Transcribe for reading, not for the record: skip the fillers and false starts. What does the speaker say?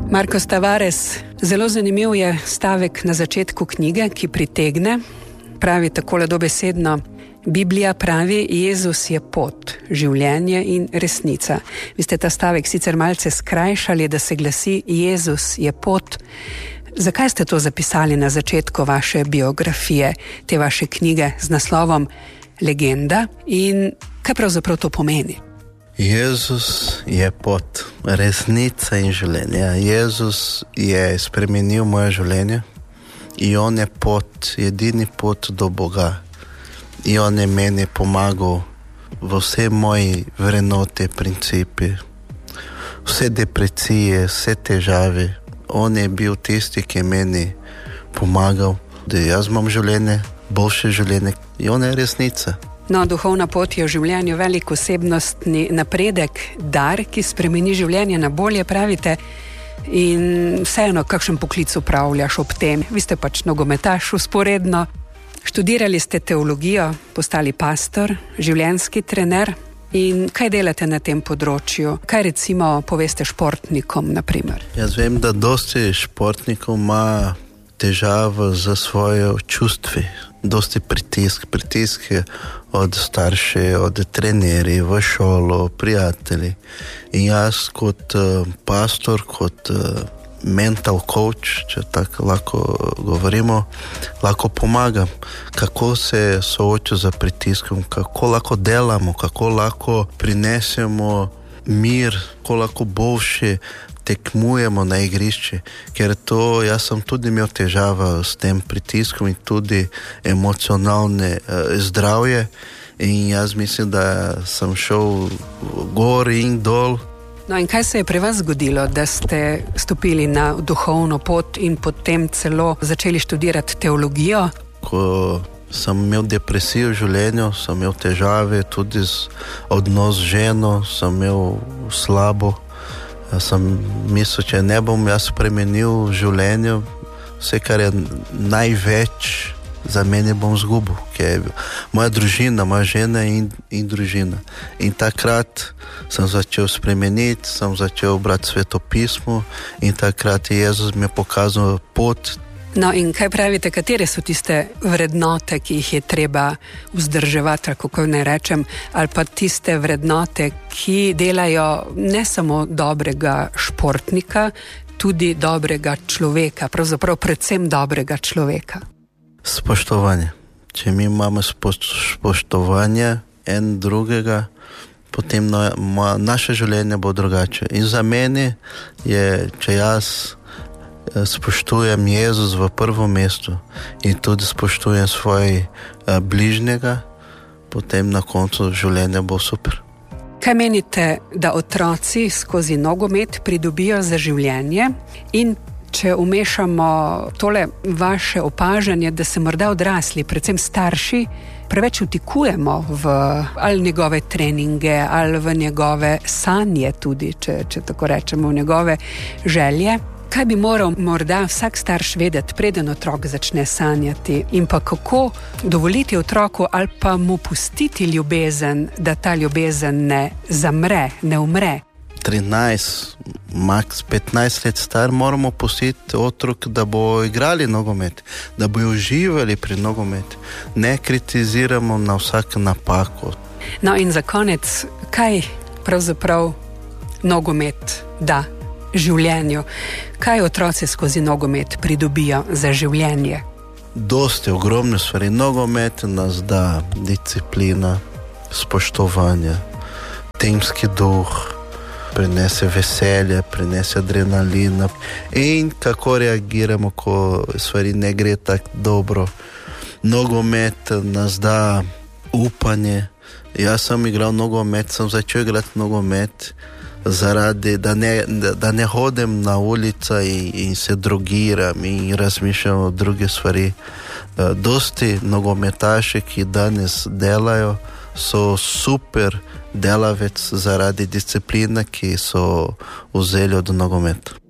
Marcos Tavares, zelo zanimiv je stavek na začetku knjige, ki pritegne. Pravi takole dobesedno: Biblija pravi, Jezus je pot, življenje in resnica. Vi ste ta stavek sicer malce skrajšali, da se glasi Jezus je pot. Zakaj ste to zapisali na začetku vaše biografije, te vaše knjige z naslovom Legenda, in kaj pravzaprav to pomeni? Jezus je pot, resnica in življenje. Jezus je spremenil moje življenje in on je pot, edini pot do Boga. In on je meni pomagal v vse moje vrednote, principi, vse depresije, vse težave. On je bil tisti, ki je meni pomagal, da jaz imam življenje, boljše življenje. In on je resnica. No, duhovna pot je v življenju velik osebnostni napredek, dar, ki spremeni življenje na bolje, pravite. In vseeno, kakšen poklic upravljaš ob tem? Vi ste pač nogometaš vzporedno. Študirali ste teologijo, postali pastor, življenjski trener. In kaj delate na tem področju? Kaj recimo poveste športnikom, na primer? Jaz vem, da dosti športnikov ima težave za svoje čustve. Dosti pritisk od starše, od trenerji, v šolo, prijatelji. In jaz kot pastor, kot mental coach, če tako lahko govorimo, lahko pomagam, kako se soočiti z pritiskom, kako lahko delamo, kako lahko prinesemo mir, kako lahko boljše tekmujemo na igrišče, ker to jaz sem tudi imel težava s tem pritiskom in tudi emocionalne zdravje, in jaz mislim, da sem šel gor in dol. No, in kaj se je pri vas zgodilo, da ste stopili na duhovno pot in potem celo začeli študirati teologijo? Ko sem imel depresijo v življenju, sem imel težave tudi z odnos z ženo, sem imel slabo. Jaz sem mislil, če ne bom jaz spremenil v življenju, vse, kar je največ, za mene bom zgubil, ker je moja družina, moja žena in družina. In takrat sem začel spremeniti, sem začel brati Sveto pismo in takrat je Jezus mi pokazal pot. No, in kaj pravite, katere so tiste vrednote, ki jih je treba vzdrževati, kako ne rečem, ali pa tiste vrednote, ki delajo ne samo dobrega športnika, tudi dobrega človeka, pravzaprav predvsem dobrega človeka? Spoštovanje. Če mi imamo spoštovanje en drugega, potem naše življenje bo drugače. In za mene je, če jaz spoštujem Jezus v prvo mesto in tudi spoštujem svoj bližnjega, potem na koncu življenja bo super. Kaj menite, da otroci skozi nogomet pridobijo za življenje, in če umešamo tole vaše opažanje, da se morda odrasli, predvsem starši, preveč vtikujemo v ali njegove treninge ali v njegove sanje tudi, če tako rečemo, v njegove želje? Kaj bi moral morda vsak starš vedeti, preden otrok začne sanjati, in pa kako dovoliti otroku ali pa mu pustiti ljubezen, da ta ljubezen ne zamre, ne umre? 13, max 15 let star, moramo pustiti otrok, da bo igrali nogomet, da bo uživali pri nogomet. Ne kritiziramo na vsak napako. No, in za konec, kaj pravzaprav nogomet da življenju? Kaj otroci skozi nogomet pridobijo za življenje? Dosti, ogromne stvari. Nogomet nas da disciplina, spoštovanje, timski duh, prinese veselje, prinese adrenalina. In kako reagiramo, ko stvari ne gre tako dobro. Nogomet nas da upanje. Jaz sem igral nogomet, sem začel igrati nogomet zaradi, da ne hodim na ulica in se drogiram in razmišljam o druge stvari. Dosti nogometaši, ki danes delajo, so super delavec zaradi discipline, ki so vzeli od nogometa.